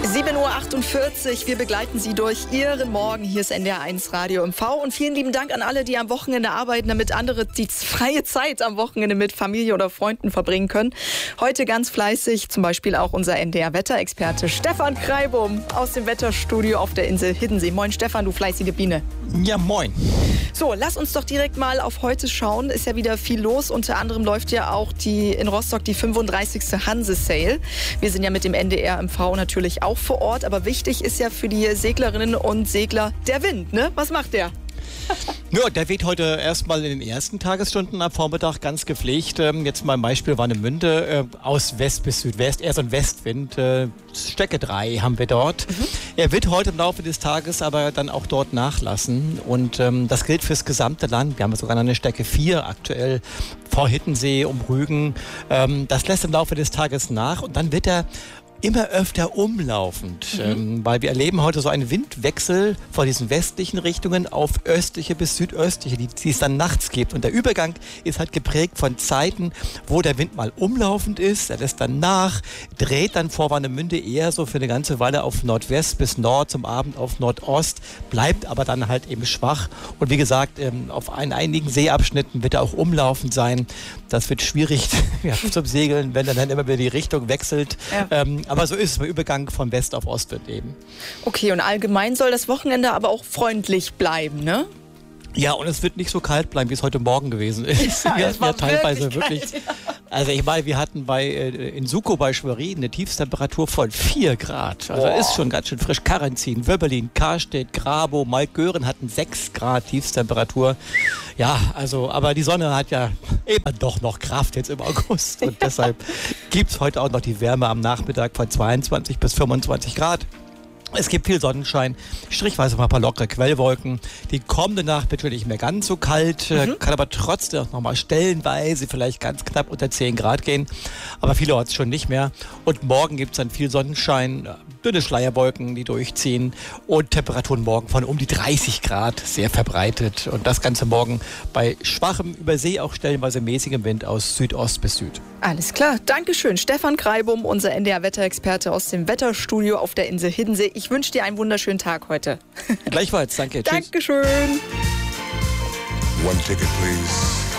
7:48 Uhr, wir begleiten Sie durch Ihren Morgen. Hier ist NDR1 Radio MV und vielen lieben Dank an alle, die am Wochenende arbeiten, damit andere die freie Zeit am Wochenende mit Familie oder Freunden verbringen können. Heute ganz fleißig, zum Beispiel auch unser NDR-Wetterexperte Stefan Kreibum aus dem Wetterstudio auf der Insel Hiddensee. Moin Stefan, du fleißige Biene. Ja, moin. So, lass uns doch direkt mal auf heute schauen. Ist ja wieder viel los. Unter anderem läuft ja auch in Rostock die 35. Hanse-Sale. Wir sind ja mit dem NDR MV natürlich auch vor Ort. Aber wichtig ist ja für die Seglerinnen und Segler der Wind, ne? Was macht der? Ja, der weht heute erstmal in den ersten Tagesstunden am Vormittag ganz gepflegt. Jetzt mal ein Beispiel Warnemünde, aus West bis Südwest, eher so ein Westwind. Stärke 3 haben wir dort. Er wird heute im Laufe des Tages aber dann auch dort nachlassen. Und das gilt fürs gesamte Land. Wir haben sogar eine Stärke 4 aktuell vor Hiddensee, um Rügen. Das lässt im Laufe des Tages nach und dann wird er immer öfter umlaufend, weil wir erleben heute so einen Windwechsel von diesen westlichen Richtungen auf östliche bis südöstliche, die es dann nachts gibt. Und der Übergang ist halt geprägt von Zeiten, wo der Wind mal umlaufend ist, er lässt dann nach, dreht dann vor Warnemünde eher so für eine ganze Weile auf Nordwest bis Nord, zum Abend auf Nordost, bleibt aber dann halt eben schwach. Und wie gesagt, auf einigen Seeabschnitten wird er auch umlaufend sein. Das wird schwierig zum Segeln, wenn er dann immer wieder die Richtung wechselt. Ja. Aber so ist es beim Übergang von West auf Ostwind eben. Okay, und allgemein soll das Wochenende aber auch freundlich bleiben, ne? Ja, und es wird nicht so kalt bleiben, wie es heute Morgen gewesen ist. Ja, es war teilweise wirklich. Also ich meine, wir hatten in Suko bei Schwerin eine Tiefstemperatur von 4 Grad. Also ist schon ganz schön frisch. Karrenzin, Wöbberlin, Karstedt, Grabow, Maltgören hatten 6 Grad Tiefstemperatur. Ja, also, aber die Sonne hat ja eben doch noch Kraft jetzt im August. Und deshalb gibt es heute auch noch die Wärme am Nachmittag von 22 bis 25 Grad. Es gibt viel Sonnenschein, strichweise mal ein paar lockere Quellwolken. Die kommende Nacht wird natürlich nicht mehr ganz so kalt, kann aber trotzdem noch mal stellenweise vielleicht ganz knapp unter 10 Grad gehen. Aber vielerorts schon nicht mehr. Und morgen gibt es dann viel Sonnenschein, dünne Schleierwolken, die durchziehen. Und Temperaturen morgen von um die 30 Grad, sehr verbreitet. Und das Ganze morgen bei schwachem, über See auch stellenweise mäßigem Wind aus Südost bis Süd. Alles klar, Dankeschön. Stefan Kreibum, unser NDR-Wetterexperte aus dem Wetterstudio auf der Insel Hiddensee. Ich wünsche dir einen wunderschönen Tag heute. Gleichfalls, danke. Tschüss. Dankeschön. One ticket, please.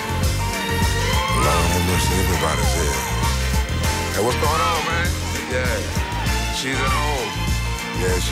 Lord have mercy, everybody's here. Hey, what's going on, man? Yeah, she's at home. Yeah, she